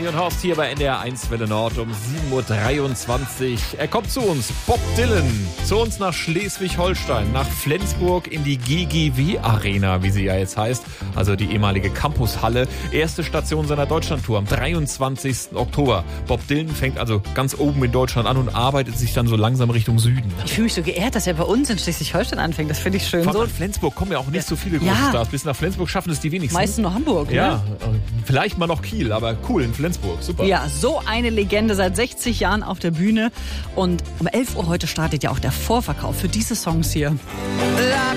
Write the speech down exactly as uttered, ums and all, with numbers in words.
und Horst hier bei N D R eins Welle Nord um sieben Uhr dreiundzwanzig. Er kommt zu uns, Bob Dylan, zu uns nach Schleswig-Holstein, nach Flensburg in die G G W Arena, wie sie ja jetzt heißt, also die ehemalige Campushalle. Erste Station seiner Deutschlandtour am dreiundzwanzigsten Oktober. Bob Dylan fängt also ganz oben in Deutschland an und arbeitet sich dann so langsam Richtung Süden. Ich fühle mich so geehrt, dass er bei uns in Schleswig-Holstein anfängt. Das finde ich schön. Von So Flensburg kommen ja auch nicht so viele große Ja. Stars. Bis nach Flensburg schaffen es die wenigsten. meistens nur Hamburg, Ja, ne? vielleicht mal noch Kiel, aber cool in Flensburg. Super. Ja, so eine Legende seit sechzig Jahren auf der Bühne. Und um elf Uhr heute startet ja auch der Vorverkauf für diese Songs hier.